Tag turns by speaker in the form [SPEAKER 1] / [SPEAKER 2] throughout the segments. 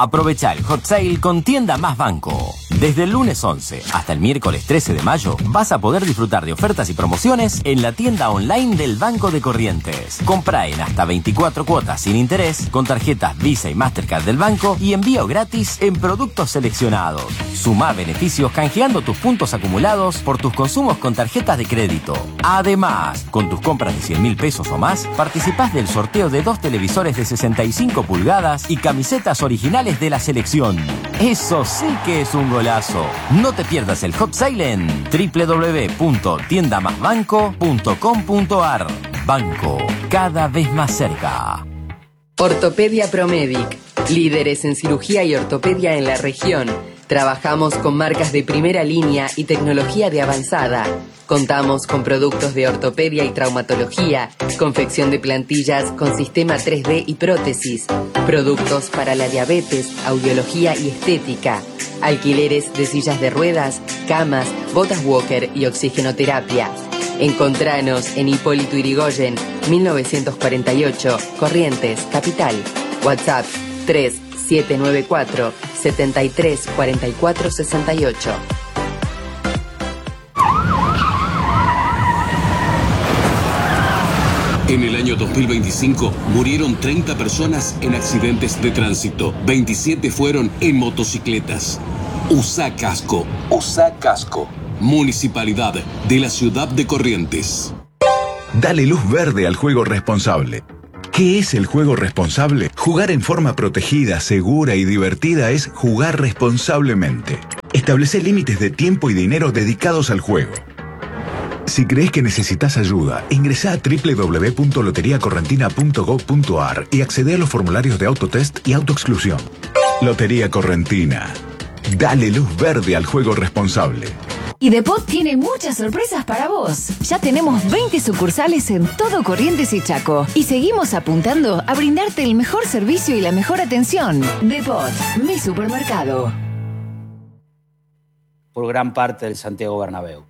[SPEAKER 1] Aprovecha el Hot Sale con Tienda Más Banco. Desde el lunes 11 hasta el miércoles 13 de mayo vas a poder disfrutar de ofertas y promociones en la tienda online del Banco de Corrientes. Compra en hasta 24 cuotas sin interés con tarjetas Visa y Mastercard del banco y envío gratis en productos seleccionados. Sumá beneficios canjeando tus puntos acumulados por tus consumos con tarjetas de crédito. Además, con tus compras de 100.000 pesos o más, participás del sorteo de 2 televisores de 65 pulgadas y camisetas originales de la selección. Eso sí que es un golazo. No te pierdas el Hot Sale en www.tiendamasbanco.com.ar. Banco, cada vez más cerca.
[SPEAKER 2] Ortopedia Promedic, líderes en cirugía y ortopedia en la región. Trabajamos con marcas de primera línea y tecnología de avanzada. Contamos con productos de ortopedia y traumatología, confección de plantillas con sistema 3D y prótesis, productos para la diabetes, audiología y estética, alquileres de sillas de ruedas, camas, botas walker y oxigenoterapia. Encontranos en Hipólito Yrigoyen, 1948, Corrientes, Capital. WhatsApp 3794 73 44 68.
[SPEAKER 3] En el año 2025 murieron 30 personas en accidentes de tránsito. 27 fueron en motocicletas. Usa casco. Usa casco. Municipalidad de la ciudad de Corrientes.
[SPEAKER 4] Dale luz verde al juego responsable. ¿Qué es el juego responsable? Jugar en forma protegida, segura y divertida es jugar responsablemente. Establece límites de tiempo y dinero dedicados al juego. Si crees que necesitas ayuda, ingresá a www.loteriacorrentina.gov.ar y accede a los formularios de autotest y autoexclusión. Lotería Correntina. Dale luz verde al juego responsable.
[SPEAKER 5] Y Depot tiene muchas sorpresas para vos. Ya tenemos 20 sucursales en todo Corrientes y Chaco. Y seguimos apuntando a brindarte el mejor servicio y la mejor atención. Depot, mi supermercado.
[SPEAKER 6] Por gran parte del Santiago Bernabéu.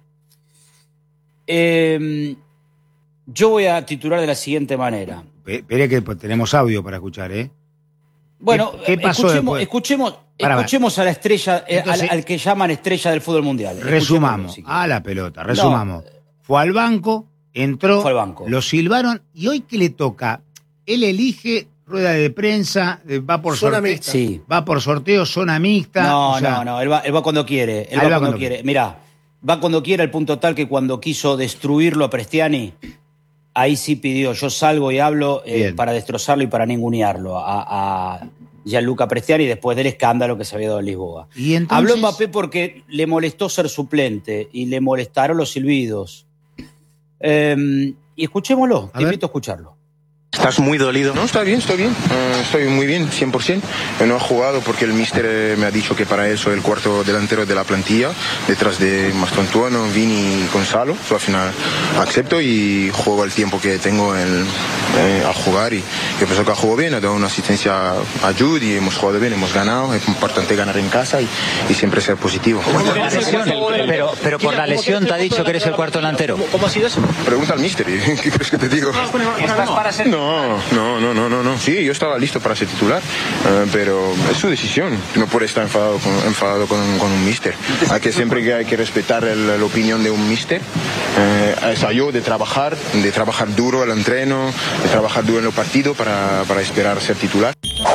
[SPEAKER 6] Yo voy a titular de la siguiente manera.
[SPEAKER 7] Espere que tenemos audio para escuchar, ¿eh?
[SPEAKER 6] Bueno,
[SPEAKER 7] ¿Qué pasó
[SPEAKER 6] escuchemos a la estrella,
[SPEAKER 7] entonces,
[SPEAKER 6] al que llaman estrella del fútbol mundial.
[SPEAKER 7] Resumamos, a la pelota, resumamos. No, fue al banco, entró, lo silbaron, y hoy ¿qué le toca? Él elige rueda de prensa, va por sorteo, sí. Va por sorteo, zona mixta.
[SPEAKER 6] No, él va cuando quiere. Él va cuando quiere. Mirá, va cuando quiere, al punto tal que cuando quiso destruirlo a Prestiani, ahí sí pidió, yo salgo y hablo para destrozarlo y para ningunearlo a Gianluca Prestiani después del escándalo que se había dado en Lisboa. ¿Y entonces? Habló Mbappé porque le molestó ser suplente y le molestaron los silbidos. Y escuchémoslo, te invito a escucharlo.
[SPEAKER 8] ¿Estás muy dolido? No, está bien, estoy bien. Estoy muy bien, 100%. No he jugado porque el míster me ha dicho que para él soy el cuarto delantero de la plantilla, detrás de Mastrotuono, Vini y Gonzalo. Al final acepto y juego el tiempo que tengo a jugar. Y yo pienso que ha jugado bien, ha dado una asistencia a Jude y hemos jugado bien, hemos ganado. Es importante ganar en casa y siempre ser positivo.
[SPEAKER 9] Pero por la lesión te ha dicho que eres el cuarto delantero.
[SPEAKER 8] ¿Cómo ha sido eso? Pregunta al míster, ¿qué crees que te digo?
[SPEAKER 9] ¿Estás para ser?
[SPEAKER 8] No. Sí, yo estaba listo para ser titular, pero es su decisión. No puede estar enfadado con un míster. Siempre hay que respetar la opinión de un míster. Es a yo de trabajar duro el entreno, de trabajar duro en el partido para esperar ser titular.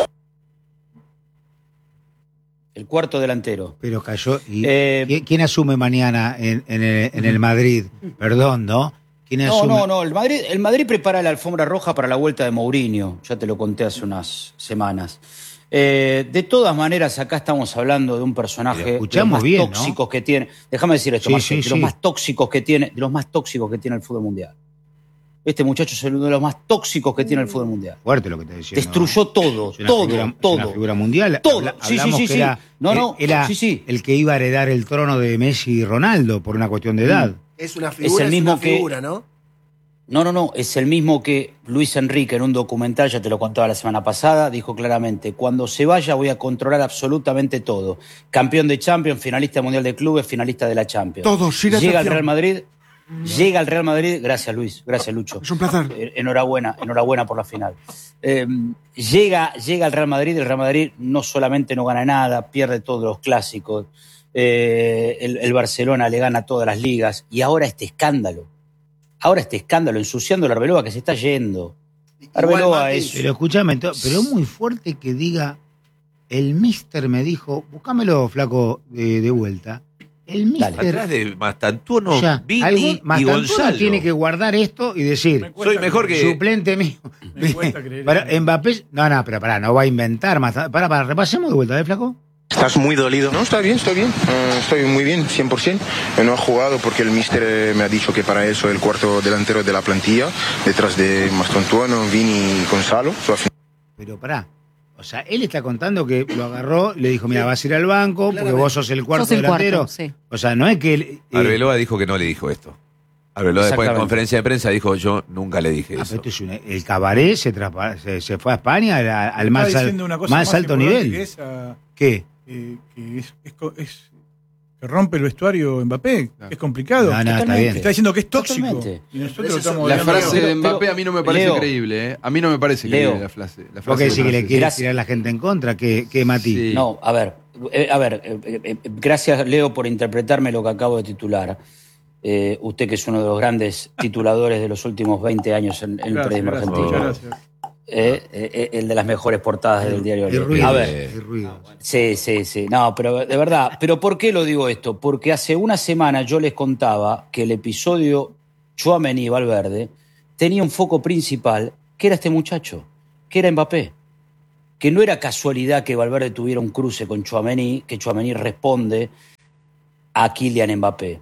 [SPEAKER 6] El cuarto delantero.
[SPEAKER 7] Pero cayó. ¿Quién asume mañana en el Madrid? Perdón, ¿no?
[SPEAKER 6] No, el Madrid prepara la alfombra roja para la vuelta de Mourinho, ya te lo conté hace unas semanas. De todas maneras, acá estamos hablando de un personaje de los más tóxicos que tiene. Déjame decir esto, de los más tóxicos que tiene el fútbol mundial. Este muchacho es uno de los más tóxicos que tiene el fútbol mundial.
[SPEAKER 7] Fuerte lo que te decía.
[SPEAKER 6] Destruyó todo.
[SPEAKER 7] Una figura mundial.
[SPEAKER 6] Todo.
[SPEAKER 7] Hablamos que era el que iba a heredar el trono de Messi y Ronaldo por una cuestión de edad.
[SPEAKER 10] Es una figura, ¿no?
[SPEAKER 6] No, es el mismo que Luis Enrique en un documental, ya te lo contaba la semana pasada, dijo claramente, cuando se vaya voy a controlar absolutamente todo. Campeón de Champions, finalista mundial de clubes, finalista de la Champions.
[SPEAKER 10] Todo,
[SPEAKER 6] llega al Real Madrid, Llega al Real Madrid, gracias Luis, gracias Lucho.
[SPEAKER 11] Es un placer.
[SPEAKER 6] Enhorabuena por la final. Llega al Real Madrid, el Real Madrid no solamente no gana nada, pierde todos los clásicos, el Barcelona le gana todas las ligas, y ahora este escándalo, ensuciando a Arbeloa que se está yendo. Arbeloa es...
[SPEAKER 7] Pero escúchame, pero es muy fuerte que diga, el míster me dijo, búscamelo, flaco, de vuelta. El míster...
[SPEAKER 12] Atrás de Mastantuono, Vini y
[SPEAKER 7] Mastantuono
[SPEAKER 12] Gonzalo.
[SPEAKER 7] Tiene que guardar esto y decir,
[SPEAKER 12] soy mejor que...
[SPEAKER 7] Suplente mío. Mbappé... No, pero pará, no va a inventar más. Pará, repasemos de vuelta, flaco?
[SPEAKER 8] ¿Estás muy dolido? No, está bien. Estoy muy bien, 100%. No he jugado porque el míster me ha dicho que para eso el cuarto delantero de la plantilla, detrás de Mastantuono, Vini y Gonzalo.
[SPEAKER 7] Pero pará. O sea, él está contando que lo agarró, le dijo, mira, vas a ir al banco porque vos sos el cuarto delantero. Sí. O sea, no es que él...
[SPEAKER 12] Arbeloa dijo que no le dijo esto. Arbeloa después en conferencia de prensa dijo, yo nunca le dije eso.
[SPEAKER 7] Pero el cabaret se fue a España al más alto nivel. ¿Qué?
[SPEAKER 11] Que rompe el vestuario Mbappé, es complicado.
[SPEAKER 7] No, está bien.
[SPEAKER 11] Está diciendo que es tóxico. Y nosotros
[SPEAKER 13] la frase de Mbappé a mí no me parece creíble, ¿eh? A mí no me parece creíble la frase.
[SPEAKER 7] ¿Por qué decir que le quiere tirar a la gente en contra? ¿Qué Mati?
[SPEAKER 6] Sí. No, a ver, gracias Leo por interpretarme lo que acabo de titular. Usted que es uno de los grandes tituladores de los últimos 20 años en el periodismo argentino.
[SPEAKER 11] Gracias.
[SPEAKER 6] El de las mejores portadas del diario. A ver, sí. No, pero de verdad. ¿Pero por qué lo digo esto? Porque hace una semana yo les contaba que el episodio Tchouaméni y Valverde tenía un foco principal, que era este muchacho, que era Mbappé. Que no era casualidad que Valverde tuviera un cruce con Tchouaméni, que Tchouaméni responde a Kylian Mbappé.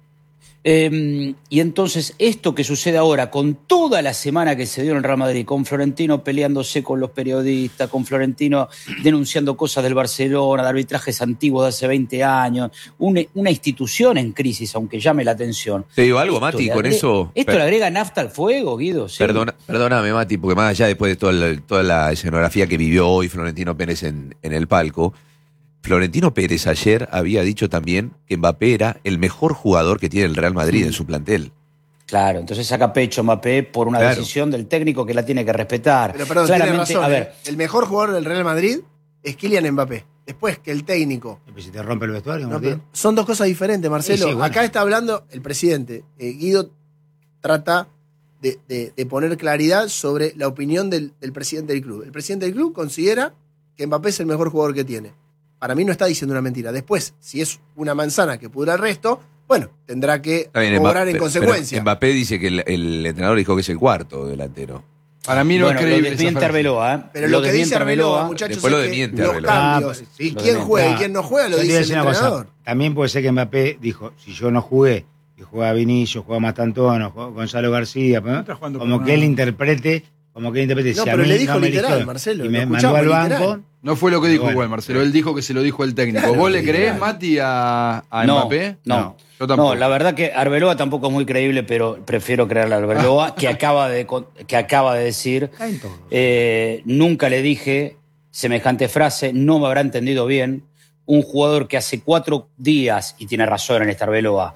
[SPEAKER 6] Y entonces esto que sucede ahora, con toda la semana que se dio en el Real Madrid, con Florentino peleándose con los periodistas, con Florentino denunciando cosas del Barcelona, de arbitrajes antiguos de hace 20 años, una institución en crisis, aunque llame la atención.
[SPEAKER 12] Te digo algo, Mati, con eso...
[SPEAKER 6] ¿Esto le agrega nafta al fuego, Guido? ¿Sí?
[SPEAKER 12] Perdóname, Mati, porque más allá después de toda la escenografía que vivió hoy Florentino Pérez en el palco, Florentino Pérez ayer había dicho también que Mbappé era el mejor jugador que tiene el Real Madrid en su plantel.
[SPEAKER 6] Claro, entonces saca pecho Mbappé por una decisión del técnico que la tiene que respetar.
[SPEAKER 10] Pero perdón, tiene razón, a ver, el mejor jugador del Real Madrid es Kylian Mbappé. Después que el técnico...
[SPEAKER 7] Si te rompe el vestuario,
[SPEAKER 10] son dos cosas diferentes, Marcelo. Sí, bueno. Acá está hablando el presidente. Guido trata de poner claridad sobre la opinión del presidente del club. El presidente del club considera que Mbappé es el mejor jugador que tiene. Para mí no está diciendo una mentira. Después, si es una manzana que pudra el resto, bueno, tendrá que cobrar en consecuencia.
[SPEAKER 12] Mbappé dice que el entrenador dijo que es el cuarto delantero.
[SPEAKER 13] Para mí no es creíble.
[SPEAKER 6] Lo desmiente Arbeloa, ¿eh?
[SPEAKER 10] Pero lo que dice Arbeloa, muchachos,
[SPEAKER 12] después lo desmiente
[SPEAKER 10] los cambios y quién juega y quién no juega lo dice el entrenador.
[SPEAKER 7] También puede ser que Mbappé dijo, si yo no jugué, y juega Vinicius, juega Mastantuono, juega Gonzalo García, como que él interprete... Como que interprete.
[SPEAKER 10] No, pero le dijo literal, Marcelo.
[SPEAKER 7] Y me mandó al banco.
[SPEAKER 13] No fue lo que dijo igual, Marcelo. Él dijo que se lo dijo el técnico.
[SPEAKER 10] Claro,
[SPEAKER 13] ¿Vos le creés, Mati, a Mbappé?
[SPEAKER 6] No.
[SPEAKER 13] Yo tampoco.
[SPEAKER 6] No, la verdad que Arbeloa tampoco es muy creíble, pero prefiero creerle a Arbeloa, que acaba de decir, nunca le dije semejante frase, no me habrá entendido bien, un jugador que hace 4 días, y tiene razón en esta Arbeloa,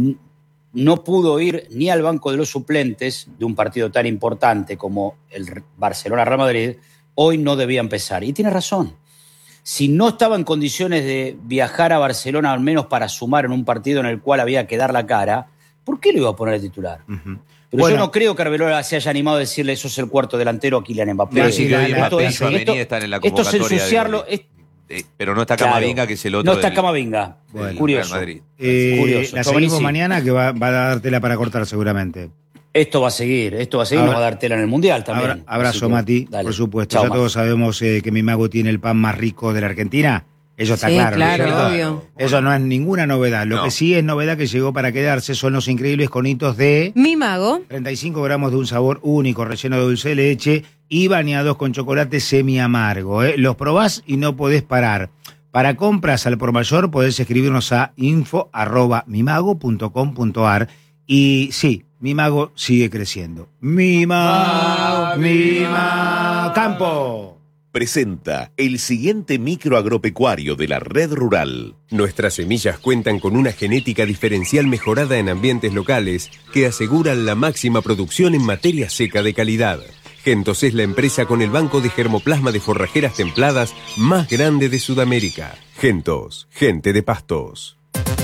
[SPEAKER 6] no pudo ir ni al banco de los suplentes de un partido tan importante como el Barcelona-Real Madrid, hoy no debía empezar. Y tiene razón. Si no estaba en condiciones de viajar a Barcelona, al menos para sumar en un partido en el cual había que dar la cara, ¿por qué lo iba a poner de titular? Uh-huh. Pero yo no creo que Arbeloa se haya animado a decirle eso es el cuarto delantero a Kylian Mbappé.
[SPEAKER 12] Pero sí que Mbappé y Tchouaméni están en la convocatoria.
[SPEAKER 6] Esto es ensuciarlo...
[SPEAKER 12] Pero no está Camavinga, que es el otro.
[SPEAKER 6] No está Camavinga.
[SPEAKER 7] Bueno,
[SPEAKER 6] curioso.
[SPEAKER 12] Madrid.
[SPEAKER 7] Curioso. La seguimos mañana, que va a dar tela para cortar seguramente.
[SPEAKER 6] Esto va a seguir, nos va a dar tela en el Mundial también.
[SPEAKER 7] Abrazo, Mati, por supuesto. Chau, ya todos sabemos que Mi Mago tiene el pan más rico de la Argentina. Eso está claro.
[SPEAKER 5] Claro, obvio.
[SPEAKER 7] Eso no es ninguna novedad. Lo que sí es novedad que llegó para quedarse son los increíbles conitos de...
[SPEAKER 5] Mi Mago.
[SPEAKER 7] 35 gramos de un sabor único, relleno de dulce de leche y bañados con chocolate semi amargo. Los probás y no podés parar. Para compras al por mayor podés escribirnos a info@mimago.com.ar. Y sí, Mi Mago sigue creciendo. Mi Mago, Mi Mago. ¡Campo!
[SPEAKER 14] presenta el siguiente micro agropecuario de la Red Rural.
[SPEAKER 15] Nuestras semillas cuentan con una genética diferencial mejorada en ambientes locales que aseguran la máxima producción en materia seca de calidad. Gentos es la empresa con el banco de germoplasma de forrajeras templadas más grande de Sudamérica. Gentos, gente de pastos.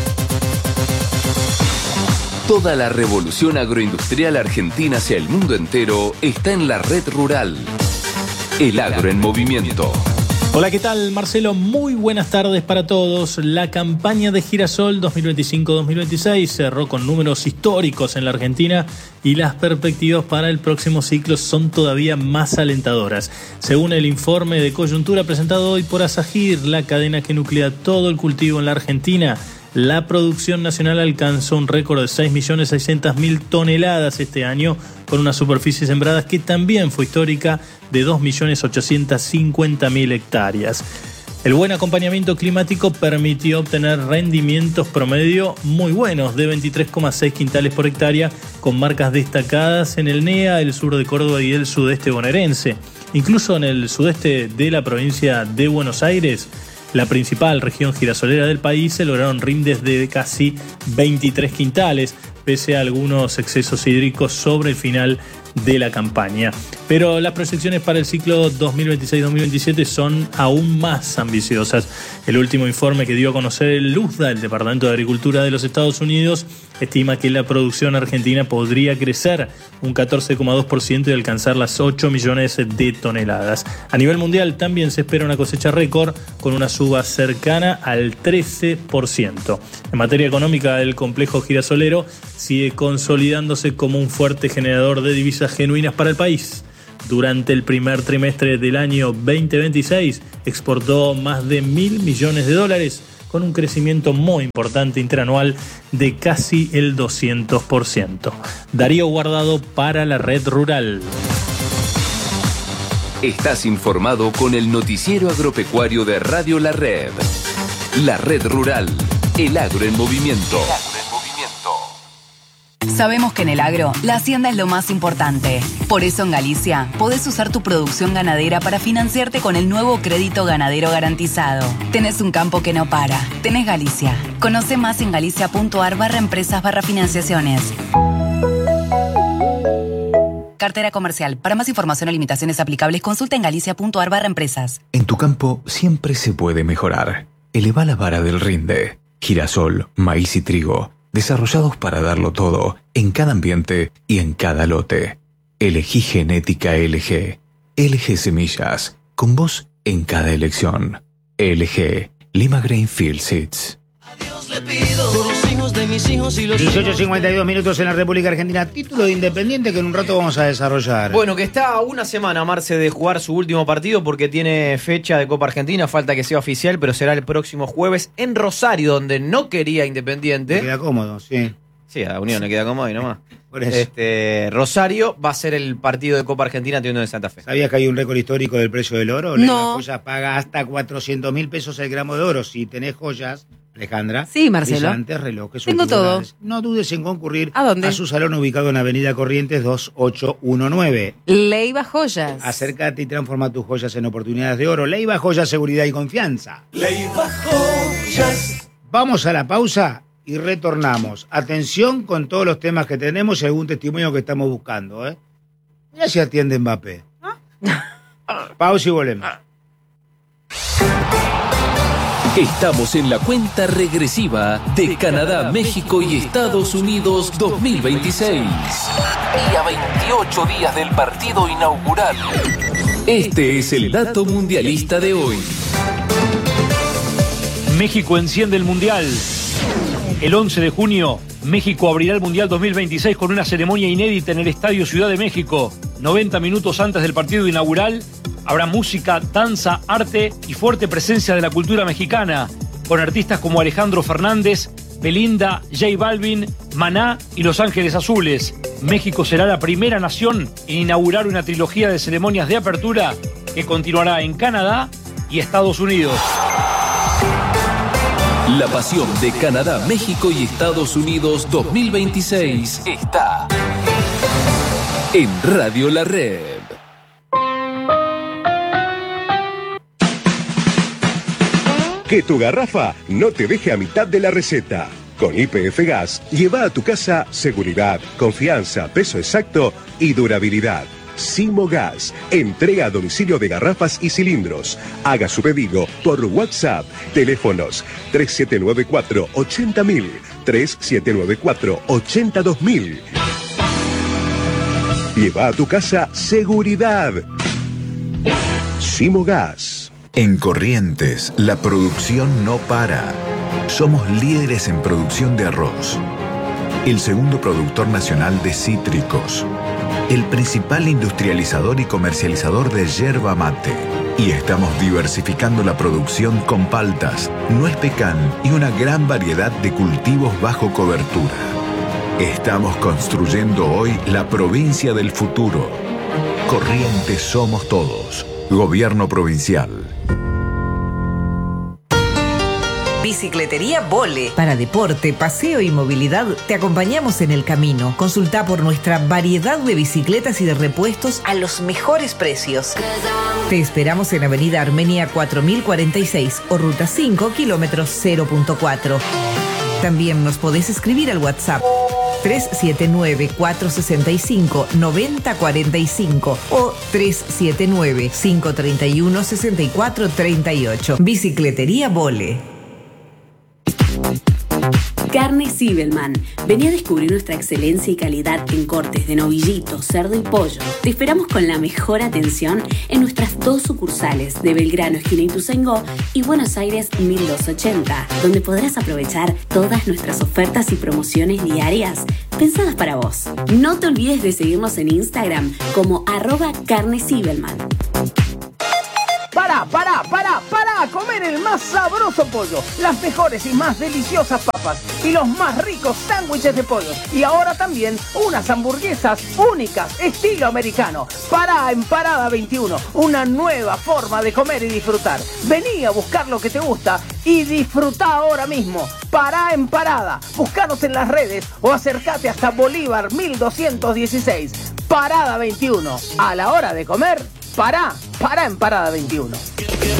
[SPEAKER 16] Toda la revolución agroindustrial argentina hacia el mundo entero está en la Red Rural. El agro en movimiento.
[SPEAKER 17] Hola, ¿qué tal? Marcelo, muy buenas tardes para todos. La campaña de Girasol 2025-2026 cerró con números históricos en la Argentina y las perspectivas para el próximo ciclo son todavía más alentadoras. Según el informe de coyuntura presentado hoy por Asagir, la cadena que nuclea todo el cultivo en la Argentina, la producción nacional alcanzó un récord de 6.600.000 toneladas este año, con una superficie sembrada que también fue histórica de 2.850.000 hectáreas. El buen acompañamiento climático permitió obtener rendimientos promedio muy buenos de 23,6 quintales por hectárea, con marcas destacadas en el NEA, el sur de Córdoba y el sudeste bonaerense. Incluso en el sudeste de la provincia de Buenos Aires, la principal región girasolera del país, se lograron rindes de casi 23 quintales, pese a algunos excesos hídricos sobre el final de la campaña. Pero las proyecciones para el ciclo 2026-2027 son aún más ambiciosas. El último informe que dio a conocer el USDA, el Departamento de Agricultura de los Estados Unidos, estima que la producción argentina podría crecer un 14,2% y alcanzar las 8 millones de toneladas. A nivel mundial también se espera una cosecha récord con una suba cercana al 13%. En materia económica, el complejo girasolero sigue consolidándose como un fuerte generador de divisas genuinas para el país. Durante el primer trimestre del año 2026 exportó más de $1.000 millones, con un crecimiento muy importante interanual de casi el 200%. Darío Guardado para la Red Rural.
[SPEAKER 16] Estás informado con el noticiero agropecuario de Radio La Red. La Red Rural, el agro en movimiento.
[SPEAKER 18] Sabemos que en el agro, la hacienda es lo más importante. Por eso en Galicia, podés usar tu producción ganadera para financiarte con el nuevo crédito ganadero garantizado. Tenés un campo que no para. Tenés Galicia. Conoce más en galicia.ar/empresas/financiaciones. Cartera comercial. Para más información o limitaciones aplicables, consulta en galicia.ar/empresas.
[SPEAKER 19] En tu campo siempre se puede mejorar. Eleva la vara del rinde. Girasol, maíz y trigo, desarrollados para darlo todo, en cada ambiente y en cada lote. Elegí genética LG. LG Semillas, con vos en cada elección. LG, Lima Grainfield Seeds.
[SPEAKER 7] 18:52 minutos en la República Argentina. Título de Independiente que en un rato vamos a desarrollar.
[SPEAKER 20] Bueno, que está a una semana, Marce, de jugar su último partido porque tiene fecha de Copa Argentina. Falta que sea oficial, pero será el próximo jueves en Rosario, donde no quería Independiente.
[SPEAKER 7] Me queda cómodo, sí.
[SPEAKER 20] Sí, a Unión le queda cómodo y nomás.
[SPEAKER 7] Por eso.
[SPEAKER 20] Rosario va a ser el partido de Copa Argentina teniendo de Santa Fe.
[SPEAKER 7] ¿Sabías que hay un récord histórico del precio del oro?
[SPEAKER 18] No.
[SPEAKER 7] La joya paga hasta 400.000 pesos el gramo de oro. Si tenés joyas, Alejandra.
[SPEAKER 18] Sí, Marcelo.
[SPEAKER 7] Brillantes, relojes.
[SPEAKER 18] Tengo todo.
[SPEAKER 7] No dudes en concurrir
[SPEAKER 18] ¿A dónde?
[SPEAKER 7] A su salón ubicado en Avenida Corrientes 2819.
[SPEAKER 18] Leiva Joyas.
[SPEAKER 7] Acércate y transforma tus joyas en oportunidades de oro. Leiva Joyas, seguridad y confianza.
[SPEAKER 21] Leiva Joyas.
[SPEAKER 7] Vamos a la pausa y retornamos. Atención con todos los temas que tenemos y algún testimonio que estamos buscando. Mira si atiende Mbappé. Pausa y volvemos.
[SPEAKER 16] Estamos en la cuenta regresiva de Canadá, México y Estados Unidos 2026. Y a 28 días del partido inaugural. Este es el dato mundialista de hoy.
[SPEAKER 22] México enciende el Mundial. El 11 de junio, México abrirá el Mundial 2026 con una ceremonia inédita en el Estadio Ciudad de México. 90 minutos antes del partido inaugural, habrá música, danza, arte y fuerte presencia de la cultura mexicana, con artistas como Alejandro Fernández, Belinda, J Balvin, Maná y Los Ángeles Azules. México será la primera nación en inaugurar una trilogía de ceremonias de apertura que continuará en Canadá y Estados Unidos.
[SPEAKER 16] La pasión de Canadá, México y Estados Unidos 2026 está en Radio La Red.
[SPEAKER 1] Que tu garrafa no te deje a mitad de la receta. Con YPF Gas, lleva a tu casa seguridad, confianza, peso exacto y durabilidad. Simo Gas, entrega a domicilio de garrafas y cilindros. Haga su pedido por WhatsApp. Teléfonos 3794-80000, 3794-82000. Lleva a tu casa seguridad. Simo Gas.
[SPEAKER 4] En Corrientes, la producción no para. Somos líderes en producción de arroz. El segundo productor nacional de cítricos. El principal industrializador y comercializador de yerba mate. Y estamos diversificando la producción con paltas, nuez pecan y una gran variedad de cultivos bajo cobertura. Estamos construyendo hoy la provincia del futuro. Corrientes somos todos. Gobierno provincial.
[SPEAKER 2] Bicicletería Vole. Para deporte, paseo y movilidad, te acompañamos en el camino. Consulta por nuestra variedad de bicicletas y de repuestos a los mejores precios. Te esperamos en Avenida Armenia 4046 o Ruta 5, kilómetros 0.4. También nos podés escribir al WhatsApp 379-465-9045 o 379-531-6438. Bicicletería Vole.
[SPEAKER 23] Carne Zibelman. Vení a descubrir nuestra excelencia y calidad en cortes de novillito, cerdo y pollo. Te esperamos con la mejor atención en nuestras 2 sucursales de Belgrano, esquina Ituzaingó, y Buenos Aires 1280, donde podrás aprovechar todas nuestras ofertas y promociones diarias pensadas para vos. No te olvides de seguirnos en Instagram como @carnezibelman.
[SPEAKER 24] Para comer el más sabroso pollo, las mejores y más deliciosas papas y los más ricos sándwiches de pollo. Y ahora también unas hamburguesas únicas, estilo americano. Pará en Parada 21, una nueva forma de comer y disfrutar. Vení a buscar lo que te gusta y disfrutá ahora mismo. Pará en Parada, búscanos en las redes o acércate hasta Bolívar 1216. Parada 21, a la hora de comer, pará en Parada 21.